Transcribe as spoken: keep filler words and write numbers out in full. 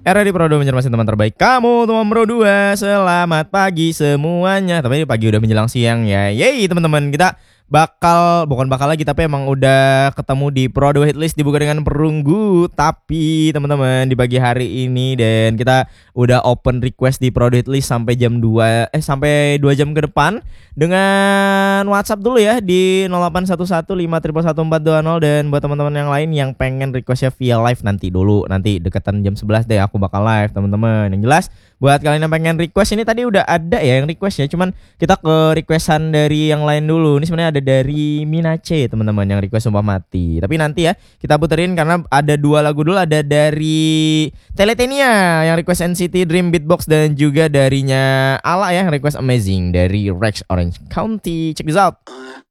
Era di Pro dua mencermati teman terbaik kamu, teman Pro dua. Selamat pagi semuanya. Tapi ini pagi udah menjelang siang ya. Yeay teman-teman, kita bakal, bukan bakal lagi, tapi emang udah ketemu di Pro dua Hitlist dibuka dengan perunggu. Tapi teman-teman, di pagi hari ini dan kita udah open request di Pro dua Hitlist sampai jam dua eh sampai dua jam ke depan dengan WhatsApp dulu ya di nol delapan satu satu lima satu satu empat dua nol. Dan buat teman-teman yang lain yang pengen requestnya via live nanti dulu, nanti deketan jam sebelas deh aku bakal live teman-teman. Yang jelas buat kalian yang pengen request, ini tadi udah ada ya yang request ya, cuman kita ke requestan dari yang lain dulu. Ini sebenarnya ada dari Minace teman-teman yang request Sumpah Mati, tapi nanti ya kita puterin karena ada dua lagu dulu. Ada dari Teletenia yang request N C T Dream Beatbox, dan juga darinya Ala ya yang request Amazing dari Rex Orange County. Check this out.